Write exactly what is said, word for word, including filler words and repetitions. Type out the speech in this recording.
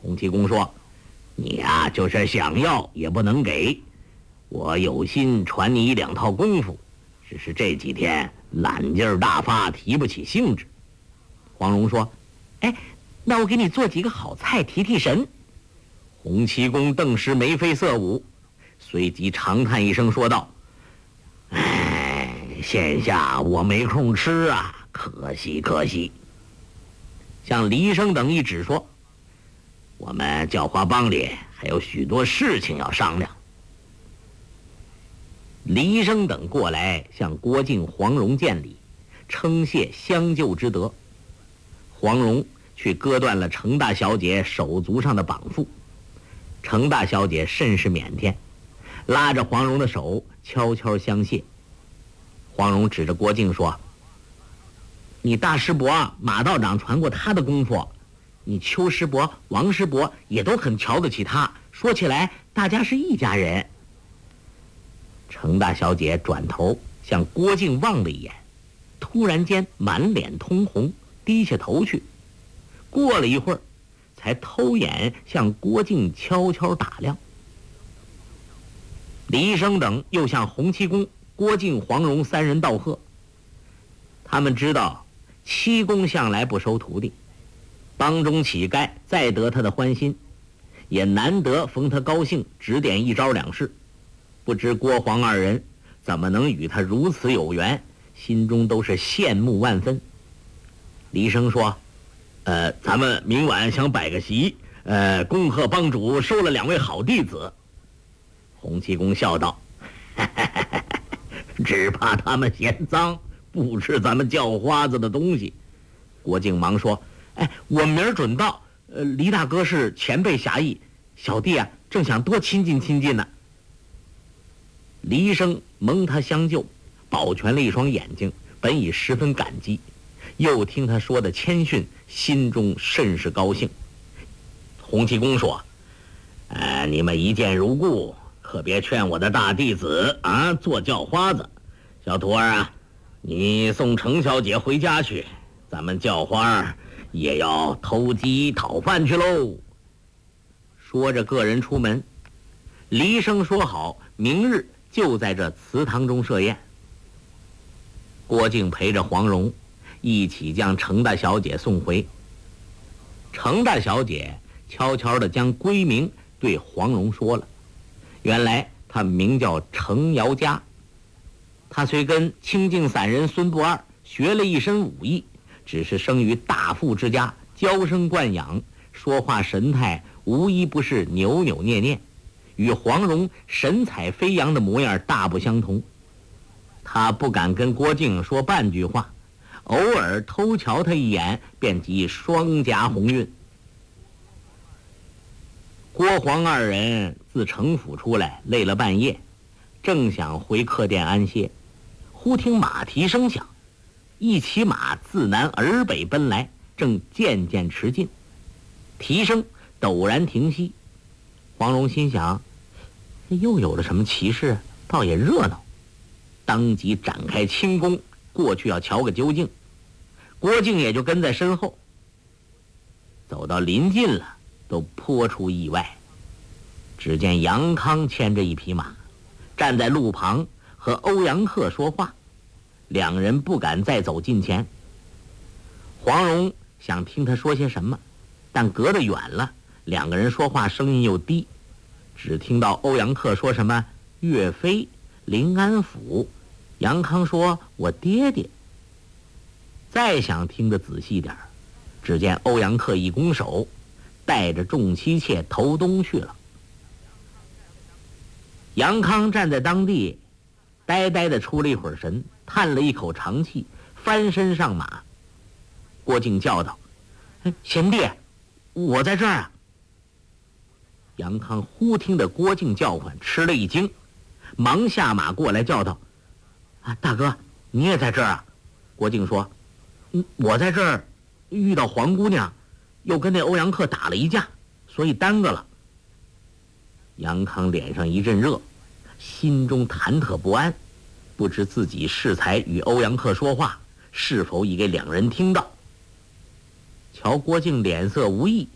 洪七公说：“你呀、啊，就是想要也不能给。我有心传你一两套功夫，只是这几天懒劲儿大发，提不起兴致。”黄蓉说：“哎，那我给你做几个好菜提提神。”洪七公顿时眉飞色舞，随即长叹一声说道：“哎，现下我没空吃啊，可惜可惜。”向黎生等一指说：“我们教化帮里还有许多事情要商量。”黎生等过来向郭靖、黄蓉见礼，称谢相救之德。黄蓉去割断了程大小姐手足上的绑缚。程大小姐甚是腼腆，拉着黄蓉的手悄悄相谢。黄蓉指着郭靖说：“你大师伯马道长传过他的功夫，你邱师伯、王师伯也都很瞧得起他，说起来大家是一家人。”程大小姐转头向郭靖望了一眼，突然间满脸通红，低下头去。过了一会儿，才偷眼向郭靖悄悄打量。黎生等又向洪七公、郭靖、黄蓉三人道贺。他们知道七公向来不收徒弟，帮中乞丐再得他的欢心，也难得逢他高兴指点一招两式。不知郭黄二人怎么能与他如此有缘，心中都是羡慕万分。黎生说：“呃，咱们明晚想摆个席，呃，恭贺帮主收了两位好弟子。”洪七公笑道：“只怕他们嫌脏，不吃咱们叫花子的东西。”郭靖忙说：“哎，我明儿准到。呃，黎大哥是前辈侠义，小弟啊正想多亲近亲近呢。”黎生蒙他相救，保全了一双眼睛，本已十分感激，又听他说的谦逊，心中甚是高兴。洪七公说：“呃，你们一见如故，可别劝我的大弟子啊做叫花子。小徒儿啊，你送程小姐回家去，咱们叫花也要偷鸡讨饭去喽。”说着个人出门。黎生说好明日就在这祠堂中设宴。郭靖陪着黄蓉一起将程大小姐送回。程大小姐悄悄地将闺名对黄蓉说了，原来她名叫程瑶佳。她虽跟清净散人孙不二学了一身武艺，只是生于大富之家，娇生惯养，说话神态无一不是扭扭捏捏，与黄蓉神采飞扬的模样大不相同。他不敢跟郭靖说半句话，偶尔偷瞧他一眼，便即双颊红晕。郭黄二人自城府出来，累了半夜，正想回客店安歇，忽听马蹄声响，一骑马自南而北奔来，正渐渐驰近，蹄声陡然停息。黄蓉心想，又有了什么奇事，倒也热闹，当即展开轻功过去要瞧个究竟。郭靖也就跟在身后。走到临近了，都颇出意外。只见杨康牵着一匹马，站在路旁和欧阳克说话，两人不敢再走近前。黄蓉想听他说些什么，但隔得远了，两个人说话声音又低，只听到欧阳克说什么岳飞、临安府，杨康说我爹爹。再想听得仔细点，只见欧阳克一拱手，带着众妻妾投东去了。杨康站在当地，呆呆地出了一会儿神，叹了一口长气，翻身上马。郭靖叫道：“贤弟，我在这儿啊！”杨康忽听得郭靖叫唤，吃了一惊，忙下马过来叫道：“啊，大哥，你也在这儿啊？”郭靖说：“嗯，我在这儿遇到黄姑娘，又跟那欧阳克打了一架，所以耽搁了。”杨康脸上一阵热，心中忐忑不安，不知自己适才与欧阳克说话，是否已给两人听到。瞧郭靖脸色无异，